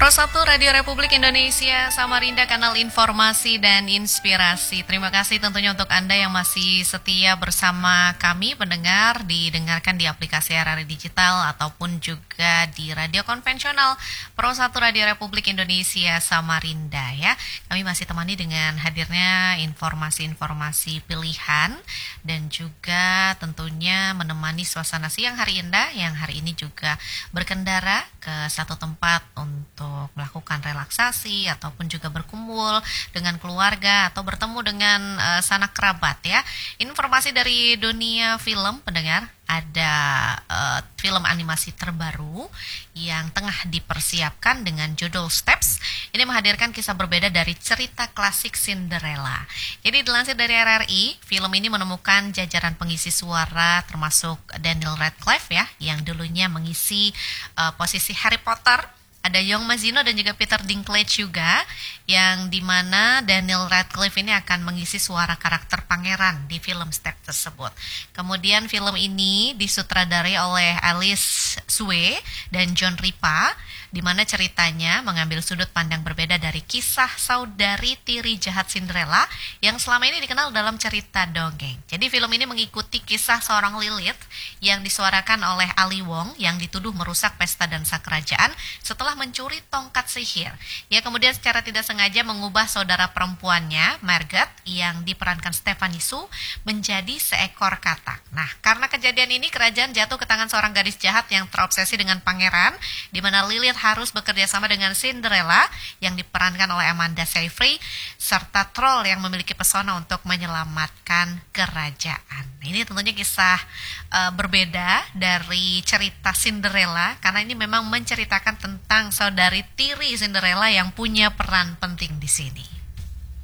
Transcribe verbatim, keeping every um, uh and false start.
Pro satu Radio Republik Indonesia, Samarinda, kanal informasi dan inspirasi. Terima kasih tentunya untuk Anda yang masih setia bersama kami pendengar, didengarkan di aplikasi R R I Digital ataupun juga di radio konvensional Pro satu Radio Republik Indonesia Samarinda ya. Kami masih temani dengan hadirnya informasi-informasi pilihan dan juga tentunya menemani suasana siang hari indah yang hari ini juga berkendara ke satu tempat untuk melakukan relaksasi ataupun juga berkumpul dengan keluarga atau bertemu dengan uh, sanak kerabat ya. Informasi dari dunia film pendengar, ada uh, film animasi terbaru yang tengah dipersiapkan dengan judul Steps. Ini menghadirkan kisah berbeda dari cerita klasik Cinderella. Jadi dilansir dari R R I, film ini menemukan jajaran pengisi suara termasuk Daniel Radcliffe ya, yang dulunya mengisi uh, posisi Harry Potter. Ada Yong Mazino dan juga Peter Dinklage juga, yang dimana Daniel Radcliffe ini akan mengisi suara karakter pangeran di film Step tersebut. Kemudian film ini disutradarai oleh Alice Sue dan John Ripa, di mana ceritanya mengambil sudut pandang berbeda dari kisah saudari tiri jahat Cinderella yang selama ini dikenal dalam cerita dongeng. Jadi film ini mengikuti kisah seorang Lilith yang disuarakan oleh Ali Wong yang dituduh merusak pesta dansa kerajaan setelah mencuri tongkat sihir. Ia kemudian secara tidak sengaja mengubah saudara perempuannya, Margaret, yang diperankan Stephanie Su, menjadi seekor katak. Nah, karena kejadian ini kerajaan jatuh ke tangan seorang gadis jahat yang terobsesi dengan pangeran, di mana Lilith harus bekerja sama dengan Cinderella yang diperankan oleh Amanda Seyfried, serta troll yang memiliki pesona untuk menyelamatkan kerajaan. Nah, ini tentunya kisah uh, berbeda dari cerita Cinderella, karena ini memang menceritakan tentang saudari tiri Cinderella yang punya peran penting di sini.